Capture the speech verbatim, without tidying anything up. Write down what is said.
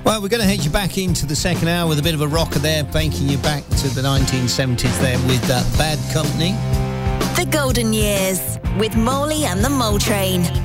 Well, we're going to head you back into the second hour with a bit of a rocker there, taking you back to the nineteen seventies there with uh, Bad Company. The Golden Years with Morley and the Mole Train.